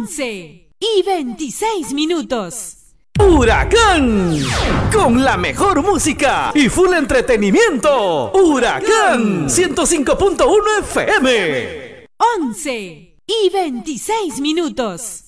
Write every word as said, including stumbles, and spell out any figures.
once y veintiséis minutos. Huracán, con la mejor música y full entretenimiento. Huracán ciento cinco punto uno F M. once y veintiséis minutos.